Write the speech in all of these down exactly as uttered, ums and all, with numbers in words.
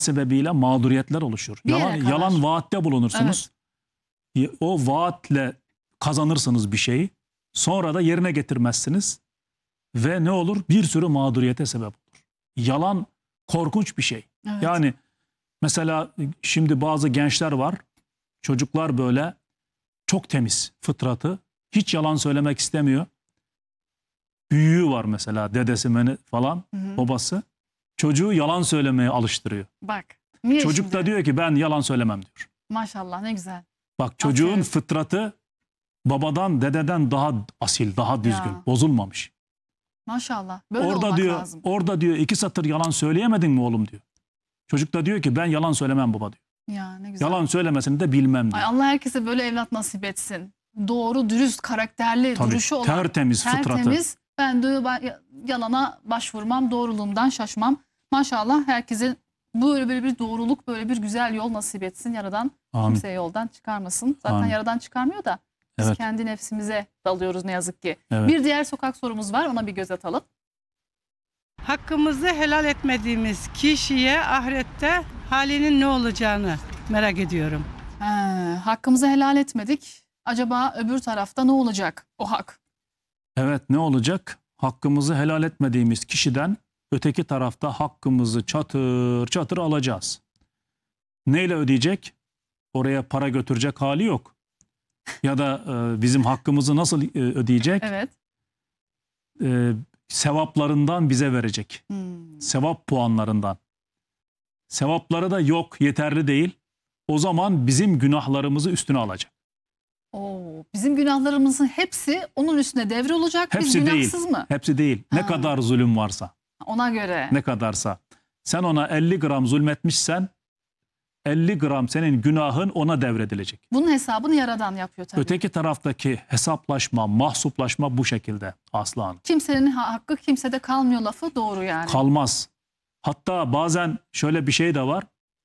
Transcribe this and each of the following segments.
sebebiyle mağduriyetler oluşur. Bir yere Yalan, kadar. yalan vaatte bulunursunuz. O vaatle kazanırsınız bir şeyi. Sonra da yerine getirmezsiniz. Ve ne olur? Bir sürü mağduriyete sebep olur. Yalan korkunç bir şey. Evet. Yani mesela şimdi bazı gençler var. Çocuklar böyle çok temiz fıtratı. Hiç yalan söylemek istemiyor. Büyüğü var mesela, dedesi beni falan, Hı hı. babası. Çocuğu yalan söylemeye alıştırıyor. Bak. Niye Çocuk şimdi? da diyor ki ben yalan söylemem diyor. Maşallah ne güzel. Bak çocuğun Aferin. fıtratı babadan, dededen daha asil, daha düzgün, Ya. bozulmamış. Maşallah. Böyle orada olmak diyor, lazım. orada diyor iki satır yalan söyleyemedin mi oğlum diyor. Çocuk da diyor ki ben yalan söylemem baba diyor. Ya ne güzel. Yalan söylemesini de bilmem diyor. Ay Allah herkese böyle evlat nasip etsin. Doğru, dürüst, karakterli, Tabii, duruşu olan. tertemiz fıtratı. Tertemiz. Ben de ben yalana başvurmam, doğruluğumdan şaşmam. Maşallah herkese böyle, böyle bir doğruluk, böyle bir güzel yol nasip etsin. Yaradan Amin. kimseye yoldan çıkarmasın. Zaten Amin. yaradan çıkarmıyor da biz Evet. kendi nefsimize dalıyoruz ne yazık ki. Evet. Bir diğer sokak sorumuz var, ona bir göz atalım. Hakkımızı helal etmediğimiz kişiye ahirette halinin ne olacağını merak ediyorum. He, hakkımızı helal etmedik. Acaba öbür tarafta ne olacak o hak? Evet, ne olacak? Hakkımızı helal etmediğimiz kişiden öteki tarafta hakkımızı çatır çatır alacağız. Neyle ödeyecek? Oraya para götürecek hali yok. Ya da e, bizim hakkımızı nasıl e, ödeyecek? Evet. E, sevaplarından bize verecek. Hmm. Sevap puanlarından. Sevapları da yok, yeterli değil. O zaman bizim günahlarımızı üstüne alacak. Oo, bizim günahlarımızın hepsi onun üstüne devre olacak. Biz Hepsi değil. günahsız mı? Hepsi değil. Ne Ha. kadar zulüm varsa. Ona göre. Ne kadarsa. Sen ona elli gram zulmetmişsen elli gram senin günahın ona devredilecek. Bunun hesabını yaradan yapıyor tabii. Öteki taraftaki hesaplaşma, mahsuplaşma bu şekilde Aslı Hanım. Kimsenin ha- hakkı kimsede kalmıyor lafı doğru yani. Kalmaz. Hatta bazen şöyle bir şey de var.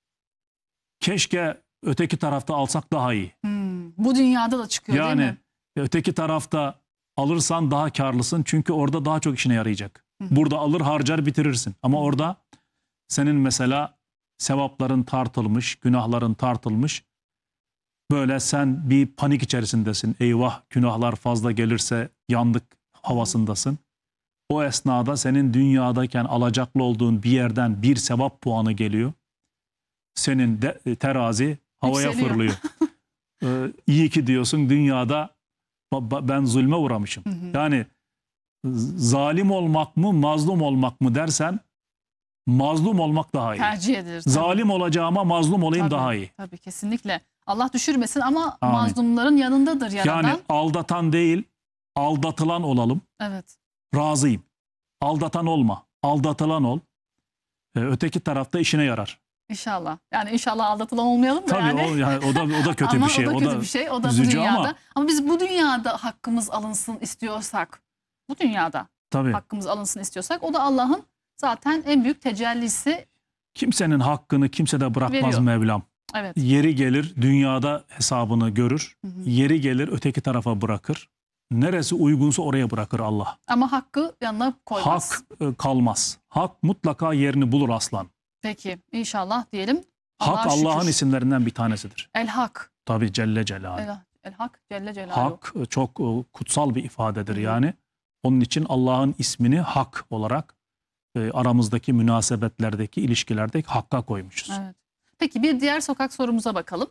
Keşke öteki tarafta alsak daha iyi. Hmm, bu dünyada da çıkıyor değil Yani mi? öteki tarafta alırsan daha karlısın çünkü orada daha çok işine yarayacak. Hı. Burada alır harcar bitirirsin. Ama orada senin mesela sevapların tartılmış, günahların tartılmış. Böyle sen bir panik içerisindesin. Eyvah günahlar fazla gelirse yandık havasındasın. O esnada senin dünyadayken alacaklı olduğun bir yerden bir sevap puanı geliyor. Senin de, terazi havaya Yükseliyor. fırlıyor. Ee, iyi ki diyorsun dünyada ben zulme uğramışım. Hı hı. Yani zalim olmak mı mazlum olmak mı dersen mazlum olmak daha iyi. Tercih edilir. tabii. Zalim olacağıma mazlum olayım Tabii, daha iyi. Tabii kesinlikle. Allah düşürmesin ama Amin. mazlumların yanındadır yaradan. Yani aldatan değil aldatılan olalım. Evet. Razıyım. Aldatan olma. Aldatılan ol. Ee, öteki tarafta işine yarar. İnşallah. Yani inşallah aldatılan olmayalım da Tabii yani. o, yani o da o da kötü ama bir şey. o da kötü bir şey. O da bu üzücü dünyada. ama- Ama biz bu dünyada hakkımız alınsın istiyorsak, bu dünyada Tabii. hakkımız alınsın istiyorsak o da Allah'ın zaten en büyük tecellisi. Kimsenin hakkını kimse de bırakmaz Veriyor. Mevlam. Evet. Yeri gelir dünyada hesabını görür. Hı hı. Yeri gelir öteki tarafa bırakır. Neresi uygunsa oraya bırakır Allah. Ama hakkı yanına koymaz. Hak e, kalmaz. Hak mutlaka yerini bulur aslan. Peki inşallah diyelim. Hak Allah'a Allah'ın şükür. isimlerinden bir tanesidir. El Hak. Tabii Celle Celaluhu. El, El Hak Celle Celaluhu. Hak e, çok e, kutsal bir ifadedir Hı hı. yani. Onun için Allah'ın ismini hak olarak e, aramızdaki münasebetlerdeki ilişkilerdeki hakka koymuşuz. Evet. Peki bir diğer sokak sorumuza bakalım.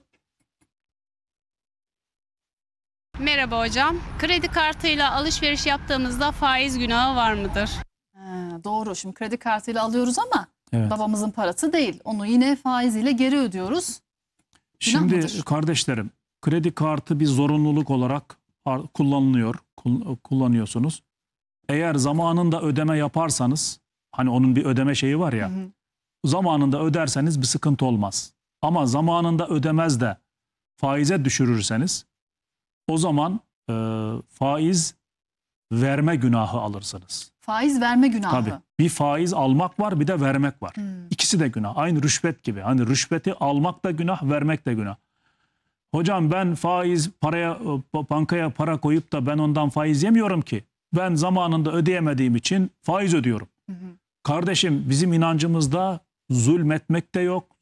Merhaba hocam. Kredi kartıyla alışveriş yaptığımızda faiz günahı var mıdır? Ha, doğru. Şimdi kredi kartıyla alıyoruz ama Evet. babamızın parası değil. Onu yine faiziyle geri ödüyoruz. Günah Şimdi mıdır? kardeşlerim, kredi kartı bir zorunluluk olarak ar- kullanılıyor, kul- kullanıyorsunuz. Eğer zamanında ödeme yaparsanız, hani onun bir ödeme şeyi var ya, Hı hı. zamanında öderseniz bir sıkıntı olmaz. Ama zamanında ödemez de faize düşürürseniz, o zaman e, faiz verme günahı alırsınız. Faiz verme günahı. Tabii. Bir faiz almak var, bir de vermek var. Hmm. İkisi de günah. Aynı rüşvet gibi. Hani rüşveti almak da günah, vermek de günah. Hocam ben faiz paraya bankaya para koyup da ben ondan faiz yemiyorum ki. Ben zamanında ödeyemediğim için faiz ödüyorum. Hı hı. Kardeşim bizim inancımızda zulmetmek de yok,